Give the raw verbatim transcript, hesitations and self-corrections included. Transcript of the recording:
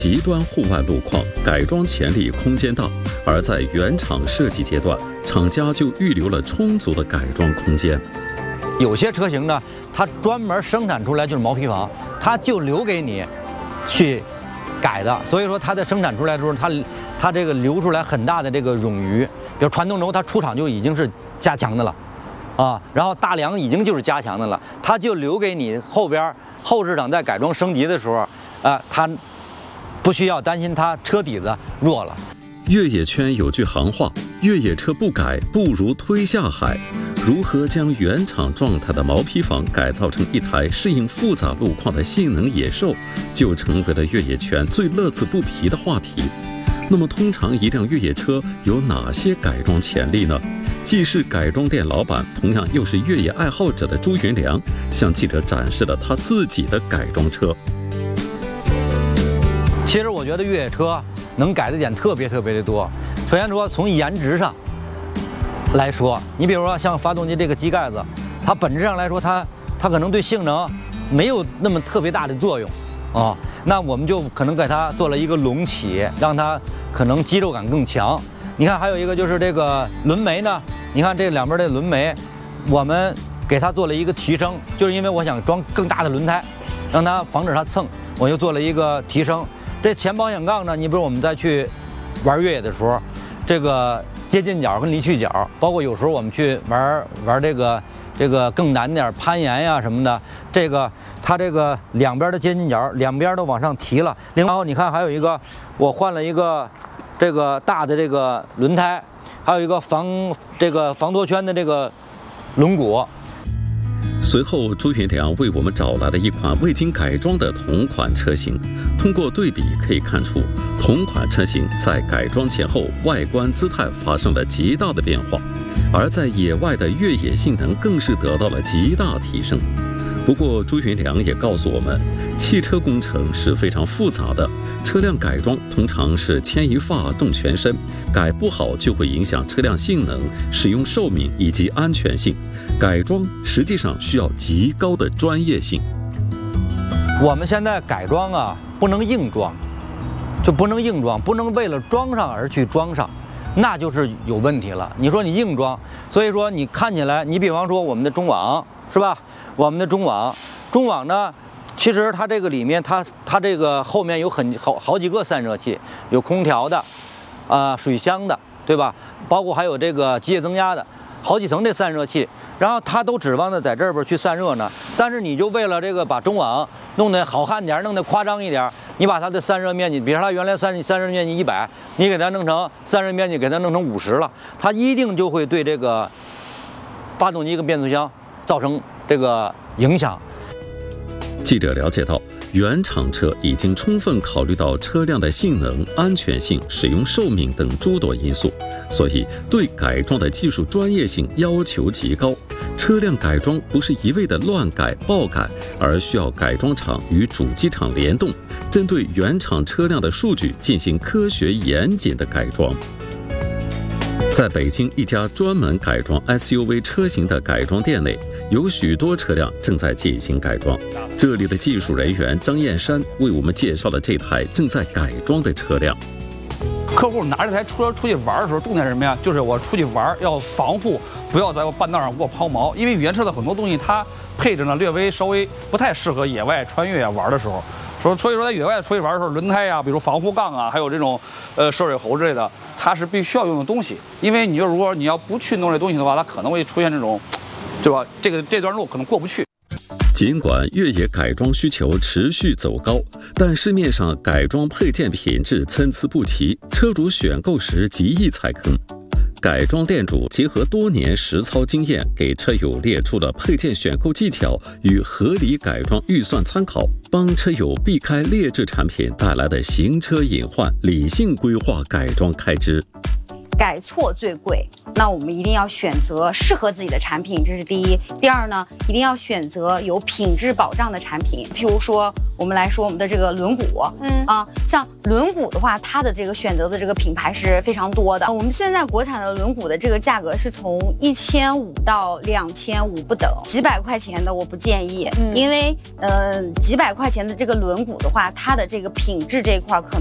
极端户外路况，改装潜力空间大，而在原厂设计阶段，厂家就预留了充足的改装空间。 有些车型呢，它专门生产出来就是毛坯房，它就留给你去改的，所以说它在生产出来的时候，它它这个留出来很大的这个冗余。比如传动轴，它出厂就已经是加强的了，啊，然后大梁已经就是加强的了，它就留给你后边后市场在改装升级的时候，啊，它不需要担心它车底子弱了。 越野圈有句行话：越野车不改，不如推下海。如何将原厂状态的毛坯房改造成一台适应复杂路况的性能野兽，就成为了越野圈最乐此不疲的话题。那么，通常一辆越野车有哪些改装潜力呢？既是改装店老板，同样又是越野爱好者的朱云良，向记者展示了他自己的改装车。 其实我觉得越野车能改的点特别特别的多。首先说从颜值上来说，你比如说像发动机这个机盖子，它本质上来说，它它可能对性能没有那么特别大的作用啊。那我们就可能给它做了一个隆起，让它可能肌肉感更强。你看，还有一个就是这个轮眉呢，你看这两边的轮眉，我们给它做了一个提升，就是因为我想装更大的轮胎，让它防止它蹭，我又做了一个提升。这前保险杠呢，你比如我们再去玩越野的时候，这个接近角跟离去角，包括有时候我们去玩玩这个这个更难点攀岩呀什么的，这个它这个两边的接近角两边都往上提了。另外你看还有一个，我换了一个这个大的这个轮胎，还有一个防这个防脱圈的这个轮毂。 随后，朱云良为我们找来了一款未经改装的同款车型。通过对比可以看出，同款车型在改装前后外观姿态发生了极大的变化，而在野外的越野性能更是得到了极大提升。不过，朱云良也告诉我们，汽车工程是非常复杂的，车辆改装通常是牵一发动全身，改不好就会影响车辆性能、使用寿命以及安全性。改装实际上需要极高的专业性。 我们现在改装啊，不能硬装，就不能硬装，不能为了装上而去装上，那就是有问题了。你说你硬装，所以说你看起来，你比方说我们的中网是吧？我们的中网，中网呢，其实它这个里面，它它这个后面有很好好几个散热器，有空调的，啊、呃，水箱的，对吧？包括还有这个机械增压的，好几层的散热器，然后它都指望着在这边去散热呢。但是你就为了这个把中网弄得好看点，弄得夸张一点，你把它的散热面积，比如说它原来散散热面积一百，你给它弄成散热面积给它弄成五十了，它一定就会对这个发动机跟变速箱造成这个影响。 记者了解到，原厂车已经充分考虑到车辆的性能、安全性、使用寿命等诸多因素，所以对改装的技术专业性要求极高。车辆改装不是一味的乱改、爆改，而需要改装厂与主机厂联动，针对原厂车辆的数据进行科学严谨的改装。在北京一家专门改装 S U V 车型的改装店内，有许多车辆正在进行改装。这里的技术人员张燕山为我们介绍了这台正在改装的车辆。 客户拿这台车出去玩的时候，重点是什么呀？就是我出去玩要防护，不要在我半道上给我抛锚。因为原车的很多东西它配置呢略微稍微不太适合野外穿越玩的时候。说所以说在野外出去玩的时候，轮胎呀，比如防护杠啊，还有这种呃涉水喉之类的，它是必须要用的东西。因为你就如果你要不去弄这东西的话，它可能会出现这种，对吧？这个这段路可能过不去。 尽管越野改装需求持续走高，但市面上改装配件品质参差不齐，车主选购时极易踩坑。改装店主结合多年实操经验，给车友列出了配件选购技巧与合理改装预算参考，帮车友避开劣质产品带来的行车隐患，理性规划改装开支。 改错最贵，那我们一定要选择适合自己的产品，这是第一。第二呢，一定要选择有品质保障的产品。譬如说，我们来说我们的这个轮毂，嗯啊，像轮毂的话，它的这个选择的这个品牌是非常多的。我们现在国产的轮毂的这个价格是从一千五到两千五不等，几百块钱的我不建议，嗯、因为呃几百块钱的这个轮毂的话，它的这个品质这一块可能。